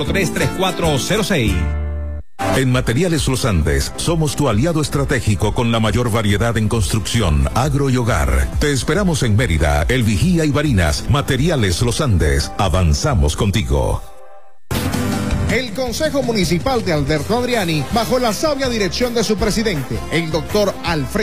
33406. En Materiales Los Andes, somos tu aliado estratégico con la mayor variedad en construcción, agro y hogar. Te esperamos en Mérida, El Vigía y Barinas. Materiales Los Andes, avanzamos contigo. El Consejo Municipal de Alberto Adriani, bajo la sabia dirección de su presidente, el doctor Alfredo